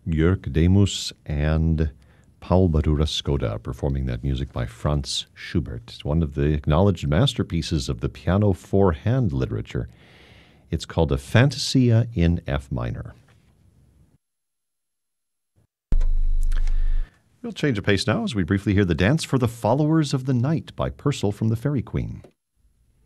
Jörg Demus and Paul Barura Skoda performing that music by Franz Schubert. It's one of the acknowledged masterpieces of the piano four-hand literature. It's called a Fantasia in F minor. We'll change of pace now as we briefly hear The Dance for the Followers of the Night by Purcell from the Fairy Queen.